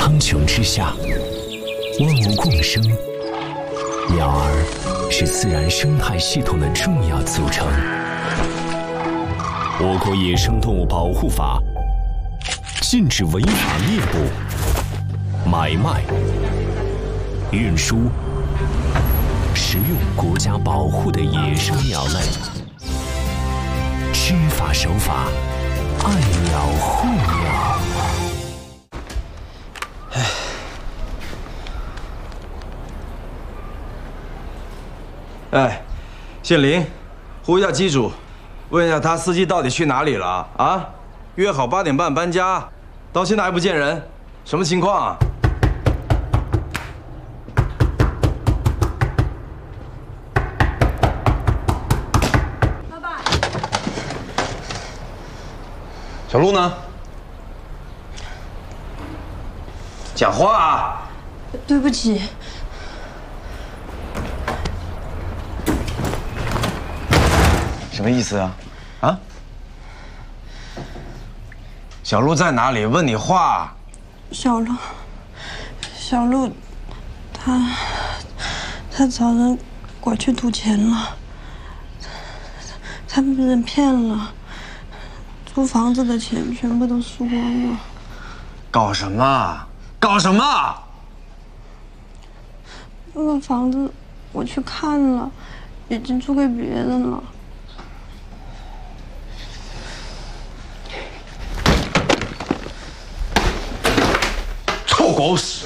苍穹之下，万物共生，鸟儿是自然生态系统的重要组成。我国野生动物保护法禁止违法猎捕、买卖、运输、食用国家保护的野生鸟类。知法守法，爱鸟护鸟。 哎，姓林，呼一下机主，问一下他司机到底去哪里了啊？约好8点半搬家，到现在还不见人，什么情况啊？ 爸爸， 小路呢？讲话啊！ 对不起。 什么意思啊？啊？小路在哪里？问你话。 小路，他找人过去赌钱了，他被人骗了，租房子的钱全部都输光了。 搞什么？搞什么？ 那个房子我去看了，已经租给别人了。 臭狗屎！